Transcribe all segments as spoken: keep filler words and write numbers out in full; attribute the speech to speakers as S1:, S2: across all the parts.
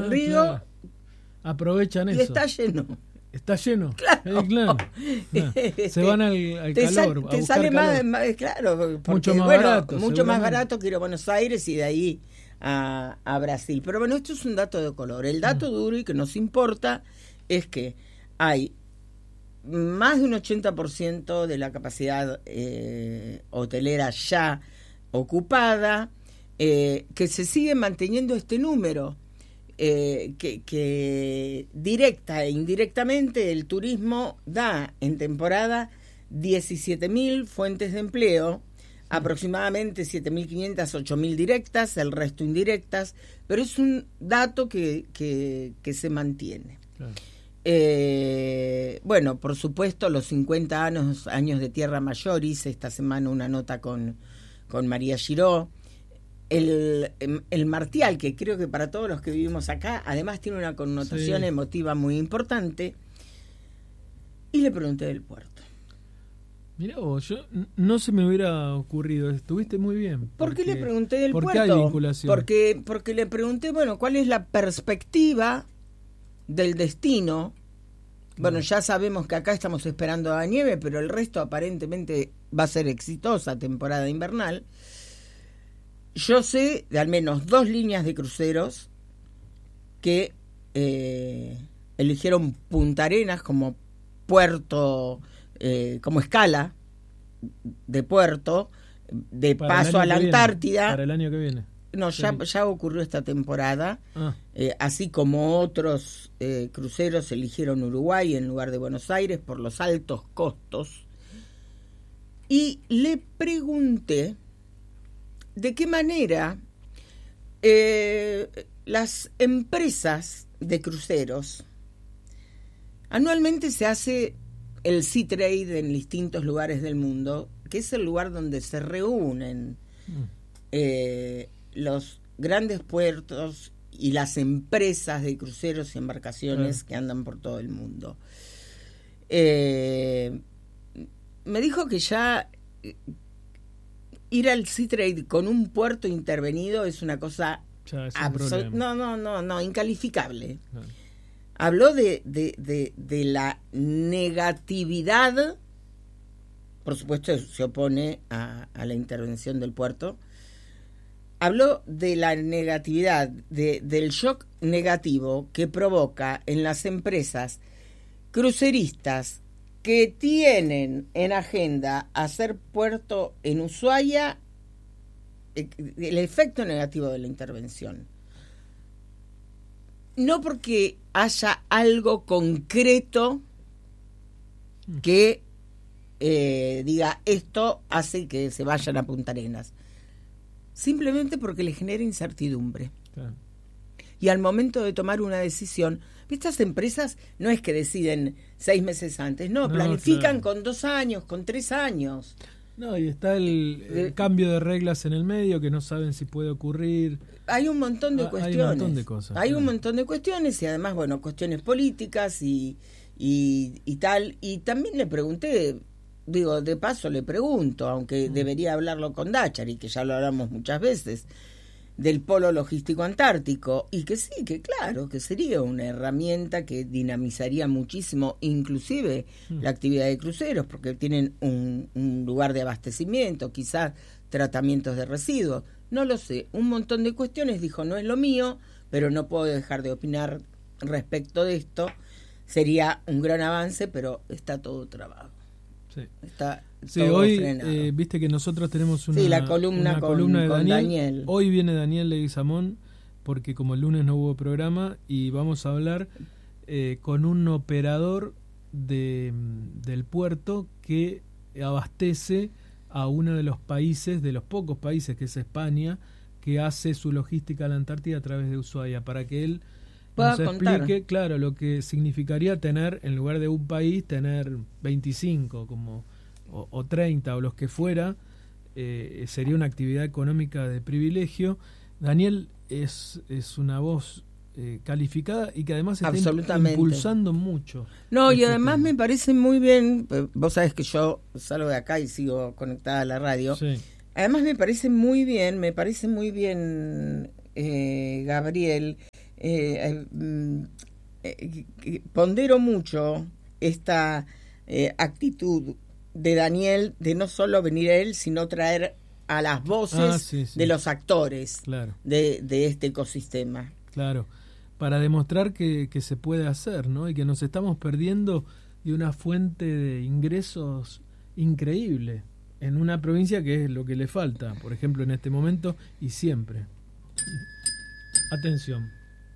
S1: río.
S2: Claro. Aprovechan
S1: y
S2: eso.
S1: está lleno.
S2: Está lleno.
S1: Claro.
S2: Eh, claro. No. Se van al, al
S1: te
S2: calor.
S1: Sal,
S2: a
S1: te
S2: buscar
S1: sale
S2: calor.
S1: más, más, claro. Porque,
S2: mucho más
S1: bueno,
S2: barato.
S1: Mucho más barato que ir a Buenos Aires y de ahí a, a Brasil. Pero bueno, esto es un dato de color. El dato mm. duro y que nos importa es que hay más de un ochenta por ciento de la capacidad eh, hotelera ya ocupada, eh, que se sigue manteniendo este número. Eh, que, que directa e indirectamente el turismo da en temporada diecisiete mil fuentes de empleo, aproximadamente siete mil quinientas, ocho mil directas, el resto indirectas, pero es un dato que, que, que se mantiene. Claro. Eh, bueno, por supuesto, los cincuenta años, años de Tierra Mayor, hice esta semana una nota con, con María Giró. El, el Martial, que creo que para todos los que vivimos acá, además tiene una connotación sí. emotiva muy importante. Y le pregunté del puerto.
S2: Mirá vos, yo no se me hubiera ocurrido, estuviste muy bien.
S1: ¿Por qué le pregunté del
S2: ¿por
S1: puerto?
S2: ¿Por qué hay vinculación?
S1: Porque, porque le pregunté, bueno, ¿cuál es la perspectiva del destino? Bueno, no. ya sabemos que acá estamos esperando a nieve, pero el resto aparentemente va a ser exitosa temporada invernal. Yo sé de al menos dos líneas de cruceros que eh, eligieron Punta Arenas como puerto, eh, como escala de puerto, de para paso a la Antártida.
S2: Viene, para el año que viene.
S1: No, ya, ya ocurrió esta temporada, ah. eh, así como otros eh, cruceros eligieron Uruguay en lugar de Buenos Aires por los altos costos. Y le pregunté de qué manera eh, las empresas de cruceros, anualmente se hace el Sea Trade en distintos lugares del mundo, que es el lugar donde se reúnen mm. eh, los grandes puertos y las empresas de cruceros y embarcaciones mm. que andan por todo el mundo. Eh, me dijo que ya ir al Sea Trade con un puerto intervenido es una cosa absoluta. No, no, no, no, incalificable. No. Habló de, de, de, de la negatividad, por supuesto se opone a, a la intervención del puerto. Habló de la negatividad, de, del shock negativo que provoca en las empresas cruceristas que tienen en agenda hacer puerto en Ushuaia, el efecto negativo de la intervención. No porque haya algo concreto que eh, diga esto hace que se vayan a Punta Arenas, simplemente porque le genera incertidumbre. Claro. Y al momento de tomar una decisión, estas empresas no es que deciden seis meses antes, no, no planifican claro. con dos años, con tres años.
S2: No, y está el, el eh, cambio de reglas en el medio que no saben si puede ocurrir.
S1: Hay un montón de ah, cuestiones.
S2: Hay un montón de cosas.
S1: Hay
S2: claro.
S1: un montón de cuestiones y además, bueno, cuestiones políticas y, y, y tal. Y también le pregunté, digo, de paso le pregunto, aunque mm. debería hablarlo con Dachary, que ya lo hablamos muchas veces, del polo logístico antártico, y que sí, que claro, que sería una herramienta que dinamizaría muchísimo, inclusive mm. la actividad de cruceros, porque tienen un, un lugar de abastecimiento, quizás tratamientos de residuos, no lo sé, un montón de cuestiones. Dijo, no es lo mío, pero no puedo dejar de opinar respecto de esto. Sería un gran avance, pero está todo trabado.
S2: Sí.
S1: Está
S2: sí,
S1: todo
S2: hoy
S1: frenado.
S2: Eh, viste que nosotros tenemos una,
S1: sí, la columna,
S2: una
S1: con,
S2: columna de
S1: con
S2: Daniel.
S1: Daniel.
S2: Hoy viene Daniel Leguizamón, porque como el lunes no hubo programa, y vamos a hablar eh, con un operador de, del puerto que abastece a uno de los países, de los pocos países, que es España, que hace su logística a la Antártida a través de Ushuaia, para que él nos explique, claro, lo que significaría tener, en lugar de un país, tener veinticinco como o, o treinta o los que fuera. Eh, sería una actividad económica de privilegio. Daniel es, es una voz eh, calificada y que además está impulsando mucho.
S1: No,
S2: este
S1: y además
S2: tema.
S1: Me parece muy bien, vos sabés que yo salgo de acá y sigo conectada a la radio.
S2: Sí.
S1: Además me parece muy bien, me parece muy bien, eh, Gabriel, eh, eh, eh, pondero mucho esta eh, actitud de Daniel de no solo venir a él, sino traer a las voces
S2: ah, sí, sí.
S1: de los actores
S2: claro.
S1: de, de este ecosistema.
S2: Claro, para demostrar que, que se puede hacer, ¿no? Y que nos estamos perdiendo de una fuente de ingresos increíble en una provincia que es lo que le falta, por ejemplo, en este momento y siempre. Atención.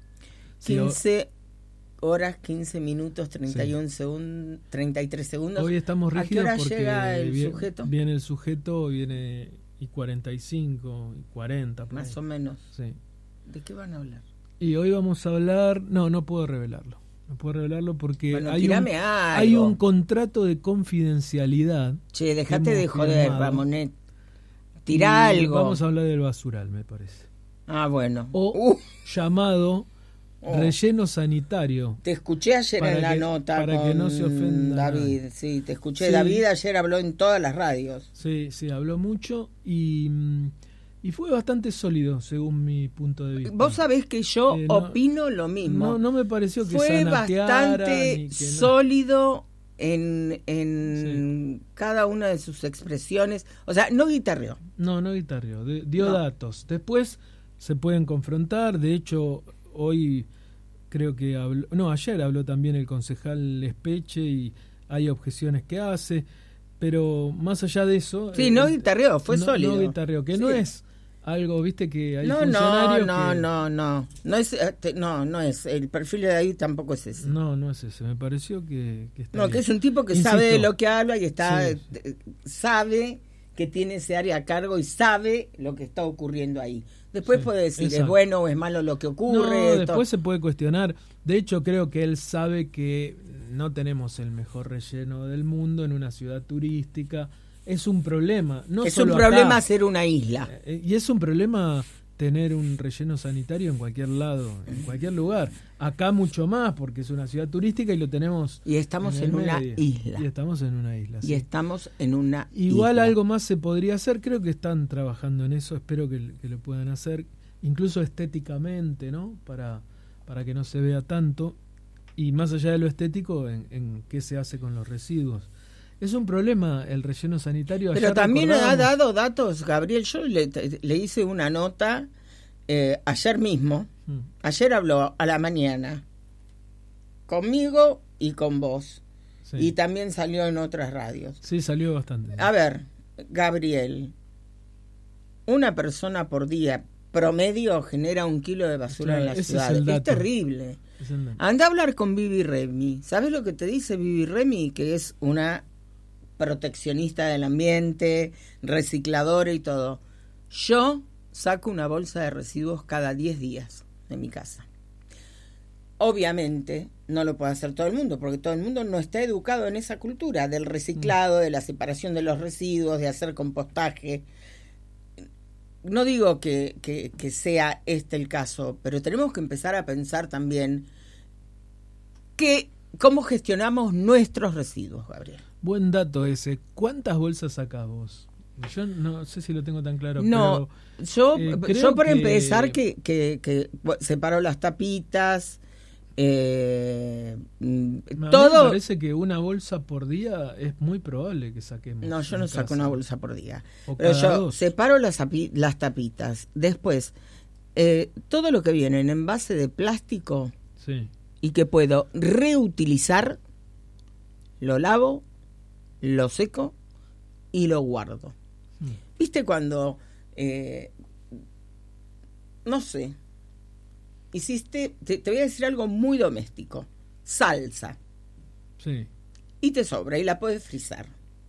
S1: quince horas, quince minutos, treinta y uno sí. segundos, treinta y tres segundos.
S2: Hoy estamos rígidos
S1: ¿A qué hora
S2: porque
S1: llega el
S2: viene,
S1: sujeto?
S2: Viene el sujeto, viene y cuarenta y cinco, y cuarenta.
S1: Más o menos.
S2: Sí.
S1: ¿De qué van a hablar?
S2: Y hoy vamos a hablar... No, no puedo revelarlo. No puedo revelarlo porque
S1: bueno,
S2: hay, un, hay un contrato de confidencialidad.
S1: Che, dejate de joder, firmado. Ramonet. Tira algo.
S2: Vamos a hablar del basural, me parece.
S1: Ah, bueno.
S2: O
S1: uh.
S2: llamado oh. relleno sanitario.
S1: Te escuché ayer en la
S2: que,
S1: nota
S2: para
S1: con
S2: que no se ofenda
S1: David.
S2: nadie.
S1: Sí, te escuché.
S2: Sí.
S1: David ayer habló en todas las radios.
S2: Sí, sí, habló mucho y... Y fue bastante sólido, según mi punto de vista.
S1: Vos sabés que yo
S2: eh, no,
S1: opino lo mismo.
S2: No, no me pareció que
S1: fue
S2: bastante
S1: ni que sólido no. en, en sí. cada una de sus expresiones. O sea, no guitarreó.
S2: No, no guitarreó. De, dio
S1: no.
S2: datos. Después se pueden confrontar. De hecho, hoy creo que habló... No, ayer habló también el concejal Espeche y hay objeciones que hace. Pero más allá de eso...
S1: Sí, eh, no guitarreó, fue
S2: no,
S1: sólido.
S2: No guitarreó, que
S1: sí.
S2: no es... Algo, viste que hay
S1: no,
S2: funcionarios
S1: no, no,
S2: que...
S1: no, no, no es, no, no es, el perfil de ahí tampoco es ese.
S2: No, no es ese, me pareció que, que está
S1: No,
S2: bien.
S1: que es un tipo que
S2: Insisto,
S1: sabe de lo que habla y está,
S2: sí.
S1: sabe que tiene ese área a cargo y sabe lo que está ocurriendo ahí. Después
S2: sí,
S1: puede decir,
S2: exacto.
S1: es bueno o es malo lo que ocurre.
S2: No,
S1: esto.
S2: después se puede cuestionar. De hecho, creo que él sabe que no tenemos el mejor relleno del mundo en una ciudad turística. Es un problema. No
S1: es
S2: solo
S1: un problema
S2: acá.
S1: ser una isla.
S2: Y es un problema tener un relleno sanitario en cualquier lado, en cualquier lugar. Acá mucho más, porque es una ciudad turística y lo tenemos.
S1: Y estamos en, en una isla.
S2: Y estamos en una isla.
S1: Y
S2: sí.
S1: estamos en una
S2: Igual
S1: isla.
S2: algo más se podría hacer. Creo que están trabajando en eso. Espero que, que lo puedan hacer, incluso estéticamente, ¿no? Para, para que no se vea tanto. Y más allá de lo estético, en, en qué se hace con los residuos. Es un problema el relleno sanitario.
S1: Pero también ha dado datos, Gabriel. Yo le, le hice una nota eh, ayer mismo. Mm. Ayer habló a la mañana conmigo y con vos. Sí. Y también salió en otras radios.
S2: Sí, salió bastante.
S1: A ver, Gabriel, una persona por día promedio genera un kilo de basura claro, en la ciudad. Es, es terrible. Es Anda a hablar con Vivi Remy. ¿Sabes lo que te dice Vivi Remy? Que es una proteccionista del ambiente, recicladora y todo. Yo saco una bolsa de residuos cada diez días de mi casa. Obviamente no lo puede hacer todo el mundo, porque todo el mundo no está educado en esa cultura del reciclado, de la separación de los residuos, de hacer compostaje. No digo que, que, que sea este el caso, pero tenemos que empezar a pensar también que cómo gestionamos nuestros residuos, Gabriel.
S2: Buen dato ese. ¿Cuántas bolsas sacás vos? Yo no sé si lo tengo tan claro.
S1: No,
S2: pero,
S1: yo,
S2: eh,
S1: yo por
S2: que...
S1: empezar que, que, que separo las tapitas, eh,
S2: a
S1: todo.
S2: mí me parece que una bolsa por día es muy probable que saquemos.
S1: No, yo no
S2: casa.
S1: saco una bolsa por día.
S2: O
S1: pero yo
S2: dos.
S1: separo las, las tapitas. Después, eh, todo lo que viene en envase de plástico
S2: sí.
S1: y que puedo reutilizar, lo lavo, lo seco y lo guardo. Hmm. ¿Viste cuando, eh, no sé, hiciste, te, te voy a decir algo muy doméstico, salsa,
S2: sí.
S1: y te sobra y la puedes frizar?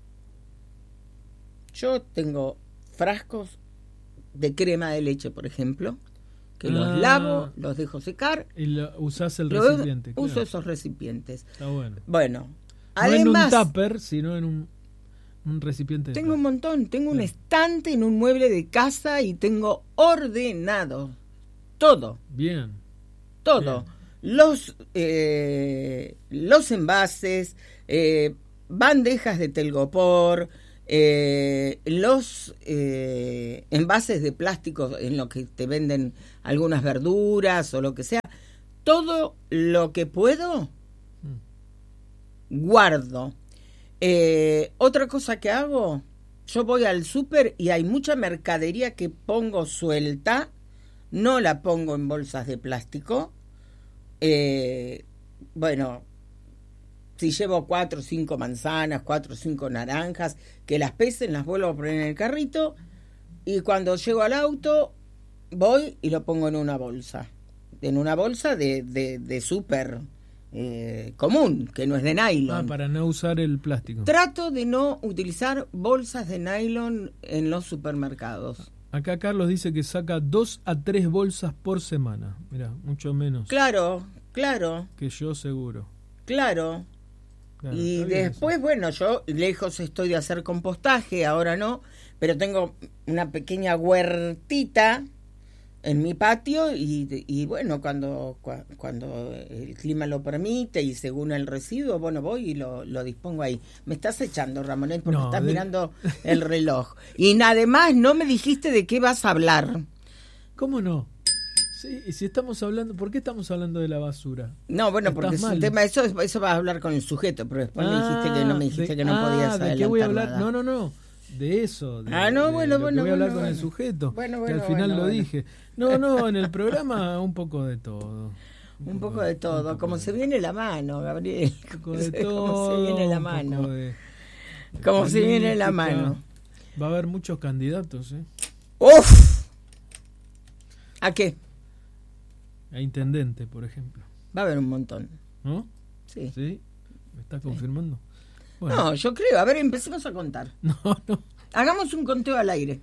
S1: Yo tengo frascos de crema de leche, por ejemplo, que ah, los lavo, los dejo secar.
S2: Y lo, usás el recipiente.
S1: Uso
S2: claro.
S1: esos recipientes.
S2: Está bueno.
S1: Bueno,
S2: no
S1: además,
S2: en un tupper, sino en un, un recipiente.
S1: Tengo un montón. Tengo sí. un estante en un mueble de casa y tengo ordenado todo.
S2: Bien.
S1: Todo. Bien. Los, eh, los envases, eh, bandejas de telgopor, eh, los eh, envases de plástico en los que te venden algunas verduras o lo que sea. todo lo que puedo, guardo. Eh, otra cosa que hago, yo voy al súper y hay mucha mercadería que pongo suelta, no la pongo en bolsas de plástico. Eh, bueno, si llevo cuatro o cinco manzanas, cuatro o cinco naranjas, que las pesen, las vuelvo a poner en el carrito y cuando llego al auto voy y lo pongo en una bolsa, en una bolsa de, de, de súper eh, común, que no es de nylon.
S2: Ah, para no usar el plástico.
S1: Trato de no utilizar bolsas de nylon en los supermercados.
S2: Acá Carlos dice que saca dos a tres bolsas por semana. Mirá, mucho menos.
S1: Claro, claro.
S2: Que yo seguro.
S1: Claro.
S2: Claro,
S1: y después, eso. Bueno, yo lejos estoy de hacer compostaje, ahora no, pero tengo una pequeña huertita en mi patio y, y bueno, cuando cuando el clima lo permite y según el residuo, bueno, voy y lo, lo dispongo ahí. Me estás echando, Ramonet, porque no, estás de... mirando el reloj. Y además no me dijiste de qué vas a hablar.
S2: ¿Cómo no? Sí, y si estamos hablando, ¿por qué estamos hablando de la basura?
S1: No, bueno, porque es un tema, eso, eso vas a hablar con el sujeto, pero después ah, me dijiste que no me dijiste de, que no ah, podías adelantar.
S2: ¿De qué voy a hablar?
S1: Nada.
S2: No, no, no. De eso, de,
S1: ah, no,
S2: de
S1: bueno,
S2: lo
S1: bueno,
S2: que voy a hablar
S1: bueno,
S2: con
S1: bueno.
S2: el sujeto,
S1: bueno, bueno,
S2: que al final
S1: bueno,
S2: lo
S1: bueno.
S2: dije. No, no, en el programa un poco de todo.
S1: Un, un poco, poco de todo, poco como de... se viene la mano, Gabriel.
S2: Un poco de todo.
S1: Como se viene la mano.
S2: De,
S1: como se viene la mano.
S2: Va a haber muchos candidatos, ¿eh?
S1: ¡Uf! ¿A qué?
S2: A intendente, por ejemplo.
S1: Va a haber un montón.
S2: ¿No?
S1: Sí.
S2: ¿Sí? ¿Me estás confirmando?
S1: Sí. Bueno. No, yo creo. A ver, empecemos a contar.
S2: No, no.
S1: Hagamos un conteo al aire.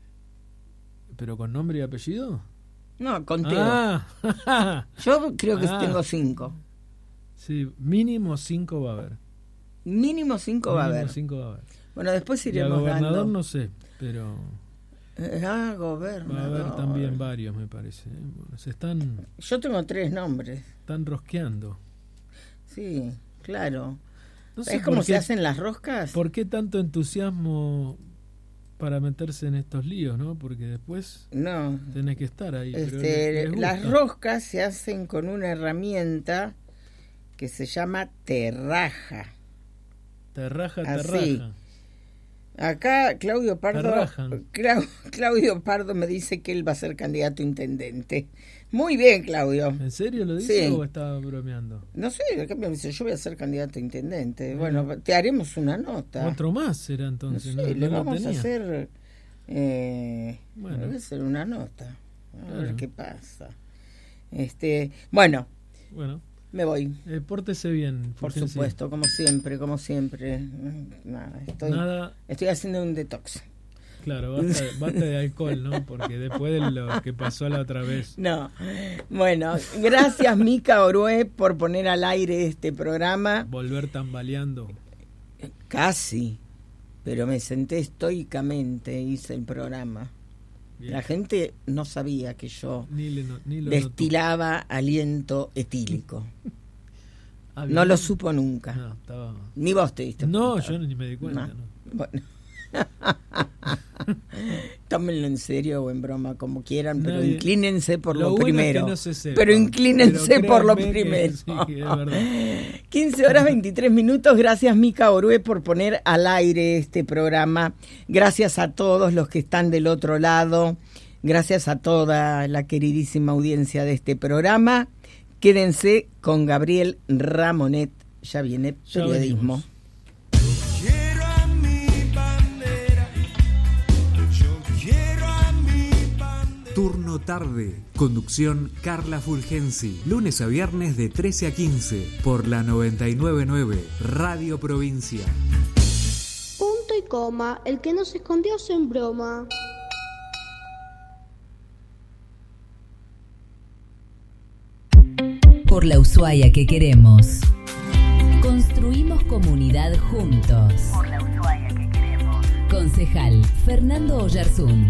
S2: ¿Pero con nombre y apellido?
S1: No, conteo.
S2: Ah.
S1: Yo creo que
S2: ah.
S1: tengo cinco.
S2: Sí, mínimo cinco va a haber.
S1: Mínimo cinco
S2: mínimo
S1: va a haber.
S2: cinco va a haber.
S1: Bueno, después
S2: y
S1: iremos
S2: al gobernador
S1: dando.
S2: No sé, pero...
S1: Ah, gobernador.
S2: Va a haber también varios, me parece. Bueno, se están...
S1: Yo tengo tres nombres.
S2: Están rosqueando.
S1: Sí, claro.
S2: No sé
S1: ¿Es como
S2: qué,
S1: se hacen las roscas?
S2: ¿Por qué tanto entusiasmo para meterse en estos líos, no? Porque después
S1: no
S2: tenés que estar ahí.
S1: Este,
S2: pero les, les
S1: las roscas se hacen con una herramienta que se llama terraja.
S2: Terraja,
S1: Así.
S2: terraja.
S1: Acá Claudio Pardo, Clau, Claudio Pardo me dice que él va a ser candidato a intendente. Muy bien, Claudio.
S2: ¿En serio lo dice
S1: sí.
S2: o estaba bromeando?
S1: No sé, acá me dice, yo voy a ser candidato a intendente. Mm. Bueno, te haremos una nota.
S2: Otro más será entonces.
S1: No sé,
S2: no,
S1: le
S2: no
S1: vamos a hacer, eh,
S2: bueno.
S1: voy a hacer una nota. A
S2: claro.
S1: ver qué pasa. Este, bueno.
S2: Bueno.
S1: Me voy.
S2: Eh, pórtese bien.
S1: Por supuesto, como siempre, como siempre. Nada, estoy,
S2: Nada.
S1: estoy haciendo un detox.
S2: Claro, basta, basta de alcohol, ¿no? Porque después de lo que pasó la otra vez.
S1: No. Bueno, gracias Mica Orué por poner al aire este programa.
S2: Volver tambaleando.
S1: Casi, pero me senté estoicamente, hice el programa. Bien. La gente no sabía que yo
S2: ni le no, ni lo
S1: destilaba
S2: notó.
S1: Aliento etílico.
S2: Ah,
S1: no lo supo nunca.
S2: No, estaba...
S1: Ni vos te diste
S2: no,
S1: cuenta.
S2: Yo ni me di cuenta.
S1: No.
S2: No.
S1: Bueno. Tómenlo en serio o en broma, como quieran, pero
S2: Nadie...
S1: inclínense por
S2: lo,
S1: lo
S2: bueno
S1: primero.
S2: Es que no se sepa,
S1: pero inclínense
S2: pero
S1: por lo primero.
S2: Que, sí, que es verdad.
S1: quince horas veintitrés minutos. Gracias Mica Orué por poner al aire este programa. Gracias a todos los que están del otro lado. Gracias a toda la queridísima audiencia de este programa. Quédense con Gabriel Ramonet. Ya viene periodismo.
S2: Ya
S3: Turno tarde. Conducción Carla Fulgensi. Lunes a viernes de trece a quince por la noventa y nueve punto nueve Radio Provincia.
S4: Punto y coma. El que no se escondió se en broma.
S5: Por la Ushuaia que queremos. Construimos comunidad juntos. Por la Ushuaia que queremos. Concejal Fernando Oyarzún.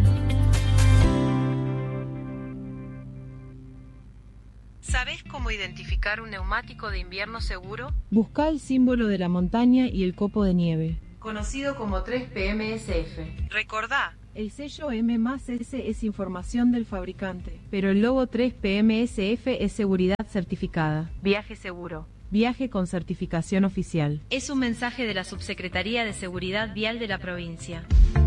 S6: ¿Sabés cómo identificar un neumático de invierno seguro?
S7: Busca el símbolo de la montaña y el copo de nieve.
S6: Conocido como tres P M S F. Recordá, El sello M más S es información del fabricante, pero el logo tres P M S F es seguridad certificada. Viaje seguro. Viaje con certificación oficial. Es un mensaje de la Subsecretaría de Seguridad Vial de la provincia.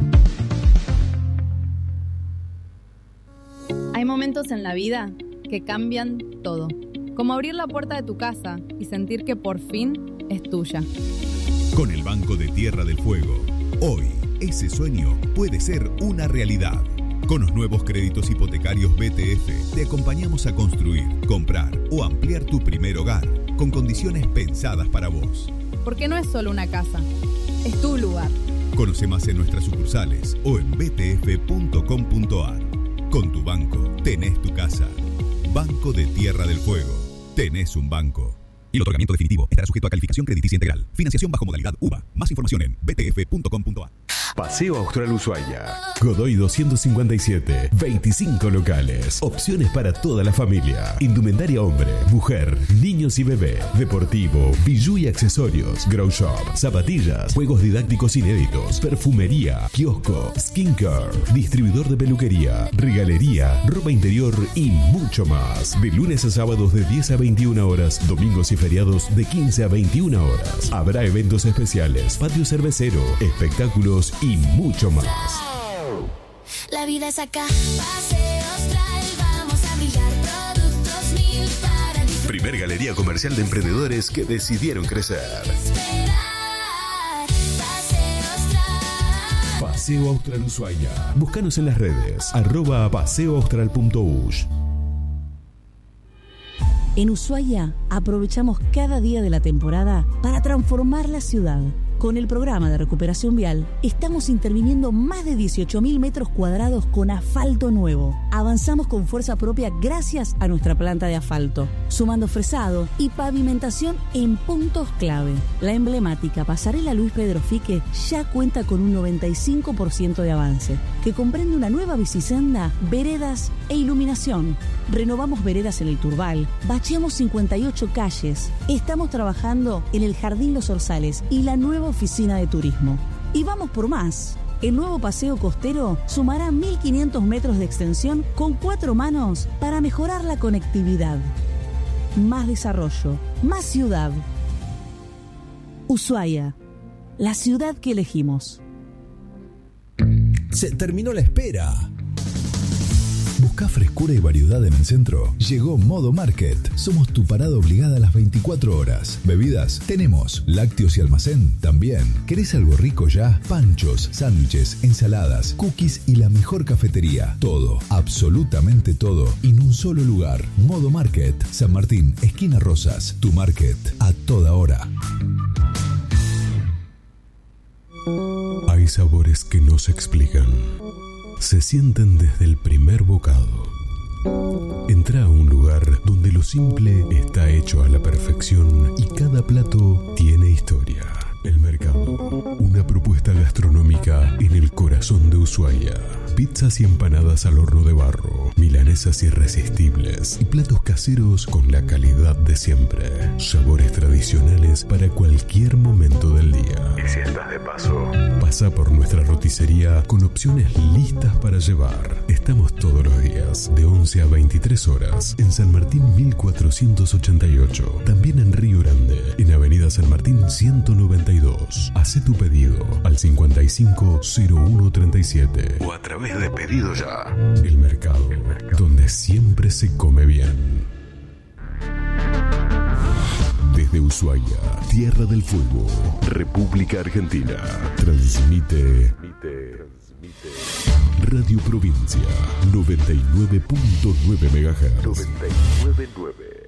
S7: Hay momentos en la vida que cambian todo. Como abrir la puerta de tu casa y sentir que por fin es tuya.
S8: Con el Banco de Tierra del Fuego, hoy ese sueño puede ser una realidad. Con los nuevos créditos hipotecarios B T F, te acompañamos a construir, comprar o ampliar tu primer hogar, con condiciones pensadas para vos.
S7: Porque no es solo una casa, es tu lugar.
S8: Conoce más en nuestras sucursales o en b t f punto com punto a r. Con tu banco, tenés tu casa. Banco de Tierra del Fuego. Tenés un banco. Y el otorgamiento definitivo estará sujeto a calificación crediticia integral. Financiación bajo modalidad U V A. Más información en b t f punto com punto a r.
S9: Paseo Austral Ushuaia. Godoy doscientos cincuenta y siete. veinticinco locales. Opciones para toda la familia. Indumentaria hombre, mujer, niños y bebé. Deportivo, bijú y accesorios. Grow shop, zapatillas, juegos didácticos inéditos, perfumería, kiosco, skincare, distribuidor de peluquería, regalería, ropa interior y mucho más. De lunes a sábados de diez a veintiuna horas, domingos y feriados de quince a veintiuna horas. Habrá eventos especiales, patio cervecero, espectáculos y mucho más.
S10: La vida es acá, Paseo Austral, vamos a brillar, productos mil para disfrutar.
S9: Primer galería comercial de emprendedores que decidieron crecer.
S10: Paseo Austral.
S9: Paseo Austral Ushuaia. Búscanos en las redes, arroba paseoaustral.ush.
S11: En Ushuaia aprovechamos cada día de la temporada para transformar la ciudad. Con el programa de recuperación vial, estamos interviniendo más de dieciocho mil metros cuadrados con asfalto nuevo. Avanzamos con fuerza propia gracias a nuestra planta de asfalto, sumando fresado y pavimentación en puntos clave. La emblemática pasarela Luis Pedro Fique ya cuenta con un noventa y cinco por ciento de avance, que comprende una nueva bicisenda, veredas e iluminación. Renovamos veredas en el Turbal, bacheamos cincuenta y ocho calles. Estamos trabajando en el Jardín Los Orzales y la nueva oficina de turismo. Y vamos por más. El nuevo paseo costero sumará mil quinientos metros de extensión con cuatro manos para mejorar la conectividad. Más desarrollo, más ciudad. Ushuaia, la ciudad que elegimos.
S9: Se terminó la espera. ¿Buscás frescura y variedad en el centro? Llegó Modo Market. Somos tu parada obligada a las veinticuatro horas. Bebidas, tenemos. Lácteos y almacén, también. ¿Querés algo rico ya? Panchos, sándwiches, ensaladas, cookies y la mejor cafetería. Todo, absolutamente todo, en un solo lugar. Modo Market, San Martín, esquina Rosas. Tu market, a toda hora. Hay sabores que no se explican. Se sienten desde el primer bocado. Entra a un lugar donde lo simple está hecho a la perfección y cada plato tiene historia. El Mercado, una propuesta gastronómica en el corazón de Ushuaia. Pizzas y empanadas al horno de barro, milanesas irresistibles y platos caseros con la calidad de siempre. Sabores tradicionales para cualquier momento del día. Y si estás de paso, pasa por nuestra roticería con opciones listas para llevar. Estamos todos los días de once a veintitrés horas en San Martín mil cuatrocientos ochenta y ocho. También en Río Grande, en Avenida San Martín ciento noventa y dos. Hacé tu pedido al cincuenta y cinco cero uno treinta y siete o a través de Pedido Ya. El Mercado, El Mercado, donde siempre se come bien. Desde Ushuaia, Tierra del Fuego, República Argentina, transmite Radio Provincia noventa y nueve punto nueve megahertz. noventa y nueve punto nueve